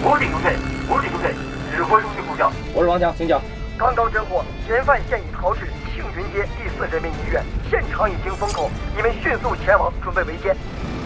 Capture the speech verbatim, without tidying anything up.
我是警队，我是警队，指挥中心呼叫。 我是王强，请讲。 刚刚侦获嫌犯现已逃至庆云街第四人民医院，现场已经封口，你们迅速前往准备围歼。